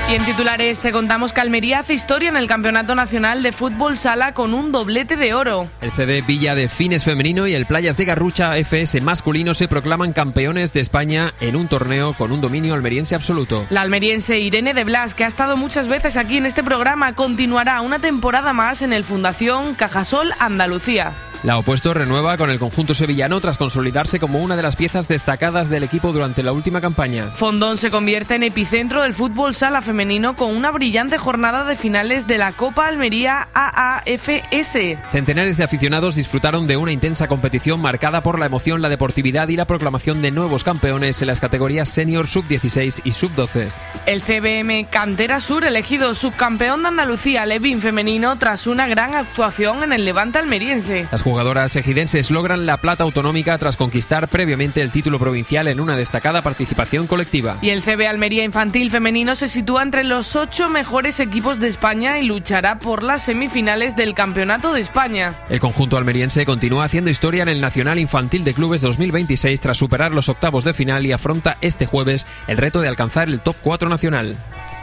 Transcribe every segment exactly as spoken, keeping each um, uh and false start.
Y en titulares te contamos que Almería hace historia en el Campeonato Nacional de Fútbol Sala con un doblete de oro. El C D Villa de Fines femenino y el Playas de Garrucha F S masculino se proclaman campeones de España en un torneo con un dominio almeriense absoluto. La almeriense Irene de Blas, que ha estado muchas veces aquí en este programa, continuará una temporada más en el Fundación Cajasol Andalucía. La Opuesto renueva con el conjunto sevillano tras consolidarse como una de las piezas destacadas del equipo durante la última campaña. Fondón se convierte en epicentro del fútbol sala femenino con una brillante jornada de finales de la Copa Almería A A F S. Centenares de aficionados disfrutaron de una intensa competición marcada por la emoción, la deportividad y la proclamación de nuevos campeones en las categorías senior, sub dieciséis y sub doce. El C B M Cantera Sur elegido subcampeón de Andalucía Levín femenino tras una gran actuación en el Levante almeriense. Las jugadoras ejidenses logran la plata autonómica tras conquistar previamente el título provincial en una destacada participación colectiva. Y el C B Almería Infantil femenino se sitúa entre los ocho mejores equipos de España y luchará por las semifinales del Campeonato de España. El conjunto almeriense continúa haciendo historia en el Nacional Infantil de Clubes dos mil veintiséis tras superar los octavos de final y afronta este jueves el reto de alcanzar el top cuatro nacional.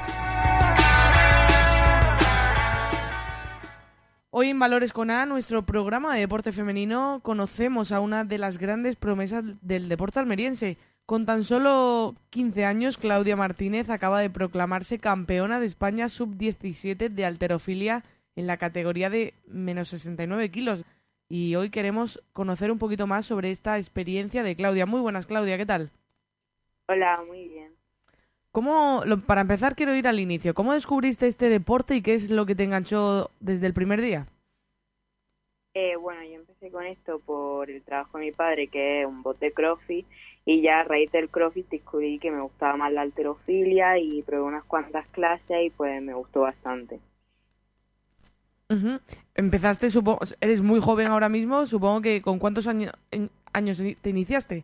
Hoy en Valores con A, nuestro programa de deporte femenino, conocemos a una de las grandes promesas del deporte almeriense. Con tan solo quince años, Claudia Martínez acaba de proclamarse campeona de España sub diecisiete de halterofilia en la categoría de menos sesenta y nueve kilos. Y hoy queremos conocer un poquito más sobre esta experiencia de Claudia. Muy buenas, Claudia, ¿qué tal? Hola, muy bien. ¿Cómo, lo, para empezar quiero ir al inicio, ¿cómo descubriste este deporte y qué es lo que te enganchó desde el primer día? Eh, bueno, yo empecé con esto por el trabajo de mi padre, que es un bot de CrossFit, y ya a raíz del CrossFit descubrí que me gustaba más la halterofilia y probé unas cuantas clases y pues me gustó bastante. Uh-huh. Empezaste, supongo, eres muy joven ahora mismo, supongo que ¿con cuántos años, años te iniciaste?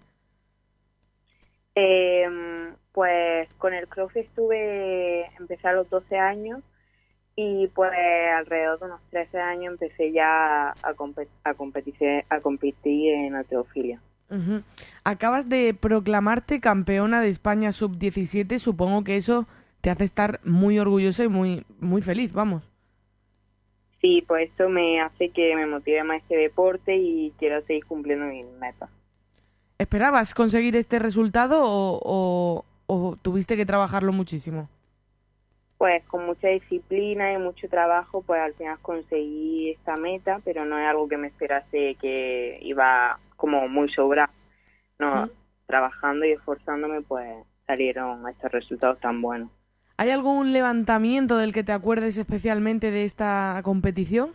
Eh, pues con el CrossFit estuve, empecé a los doce años y pues alrededor de unos trece años empecé ya a, compet- a, competir, a competir en halterofilia. Uh-huh. Acabas de proclamarte campeona de España sub diecisiete, supongo que eso te hace estar muy orgullosa y muy, muy feliz, vamos. Sí, pues esto me hace que me motive más este deporte y quiero seguir cumpliendo mis metas. ¿Esperabas conseguir este resultado o, o, o tuviste que trabajarlo muchísimo? Pues con mucha disciplina y mucho trabajo, pues al final conseguí esta meta, pero no es algo que me esperase que iba como muy sobrado. No, ¿Mm? Trabajando y esforzándome, pues salieron estos resultados tan buenos. ¿Hay algún levantamiento del que te acuerdes especialmente de esta competición?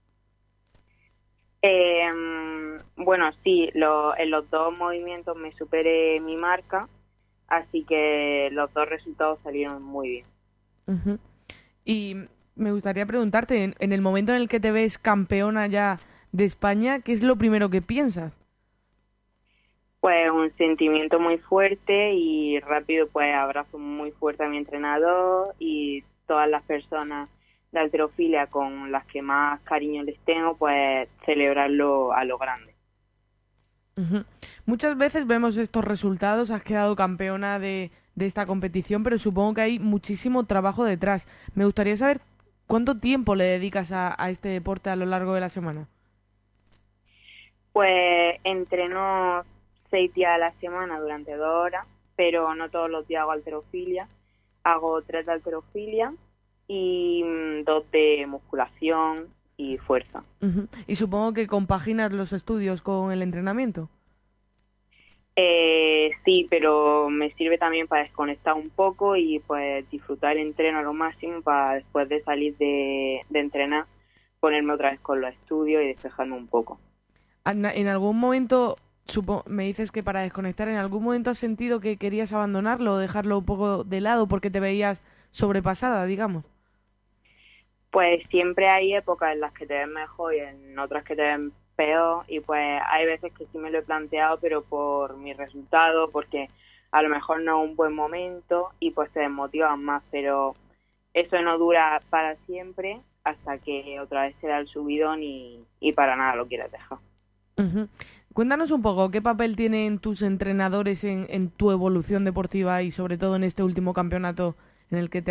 Eh, bueno, sí, lo, en los dos movimientos me superé mi marca, así que los dos resultados salieron muy bien. Uh-huh. Y me gustaría preguntarte, en, en el momento en el que te ves campeona ya de España, ¿qué es lo primero que piensas? Pues un sentimiento muy fuerte y rápido, pues abrazo muy fuerte a mi entrenador y todas las personas de halterofilia con las que más cariño les tengo, pues celebrarlo a lo grande. Uh-huh. Muchas veces vemos estos resultados, has quedado campeona de, de esta competición, pero supongo que hay muchísimo trabajo detrás. Me gustaría saber cuánto tiempo le dedicas a, a este deporte a lo largo de la semana. Pues entreno seis días a la semana durante dos horas, pero no todos los días hago halterofilia. Hago tres de halterofilia y dos de musculación y fuerza. Uh-huh. Y supongo que compaginas los estudios con el entrenamiento. Eh, sí, pero me sirve también para desconectar un poco y pues disfrutar el entreno a lo máximo para después de salir de, de entrenar ponerme otra vez con los estudios y despejarme un poco. ¿En algún momento, supo, me dices que para desconectar, en algún momento has sentido que querías abandonarlo o dejarlo un poco de lado porque te veías sobrepasada, digamos? Pues siempre hay épocas en las que te ves mejor y en otras que te ven peor y pues hay veces que sí me lo he planteado, pero por mi resultado, porque a lo mejor no es un buen momento y pues te desmotivas más, pero eso no dura para siempre hasta que otra vez te da el subidón y, y para nada lo quieres dejar. Uh-huh. Cuéntanos un poco, ¿qué papel tienen tus entrenadores en, en tu evolución deportiva y sobre todo en este último campeonato en el que te